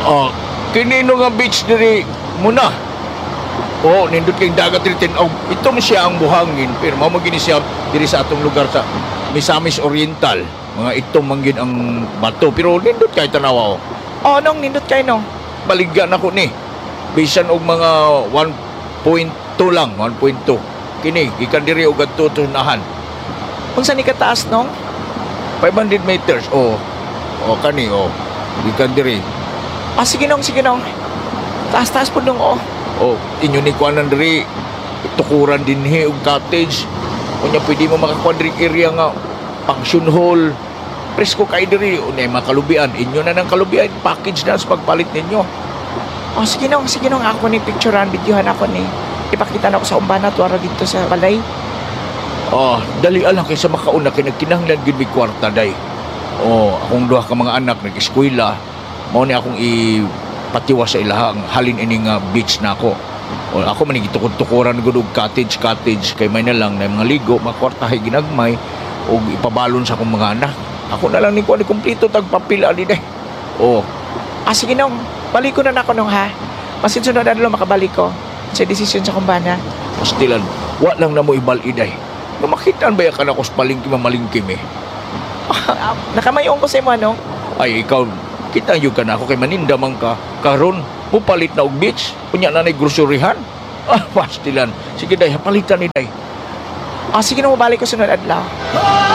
Ah, kinino nga beach diri muna. Oh, nindot kayong dagat diri tinaw. Itong siya ang buhangin, pero mao magini siya diri sa atong lugar sa Misamis Oriental. Mga itong manggid ang bato, pero nindot kay tanawa. Oh, nong nindot kayo no. Baligyan ako ni. Bisan og mga 1.2 lang, 1.2. Kini gikan diri og adto tunahan. Unsa ni kataas nong? 500 meters. Oh. Oh kani oh. Gikan diri. Ah, sige nong, sige nong. Taas-taas po nong, oh. Oh, inyo ni kuanan diri tukuran dinhi og cottage. Unya pwede mo makakuan diri area nga function hall. Presko kay diri unay makalubian. Inyo na ng kalubian package na sa pagpalit ninyo. Oh, sige nong, ako ni picturean, videohan ako ni. Ipakita na ako sa umbana tuwara dito sa balay. Oh, dali alang kaysa makauna kay nagkinahanglan gid mi kwarta day. Oh, akong duha ka mga anak nag-eskwela. Mao ni akong ipatiwa sa ilahang halin ini nga beach na ako. O ako man gitukod-tukuran gud og cottage kay may na lang na mga ligo, makwartahay ginagmay og ipabalon sa akong mga anak. Ako na lang ni kuan kompleto tag papel ali day. Oh, Ah, sige nong. Balik ko na nako nong ha. Masin sunod na lang makabalik ko sa desisyon sa kumbana. pastilan, wa lang na mo ibal iday. Nga makitaan ba ka na ko sa palengke mamalingkim eh? Nakamayon ko sa imo nong. Ay ikaw, kita yung ka na ako kay maninda man ka. Karon, mupalit na og beach. Kunya na groceryhan. Ah, pastilan. Sige day, palitan ni day. Ah, sige nong, balik ko sunod adlaw.